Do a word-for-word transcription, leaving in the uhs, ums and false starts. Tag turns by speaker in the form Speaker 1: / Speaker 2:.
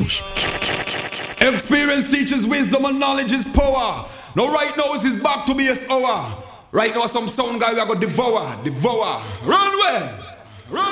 Speaker 1: Experience teaches wisdom and knowledge is power. Now right now is his back to be his hour. Right now some sound guy we are going to devour, devour. Run away. Run.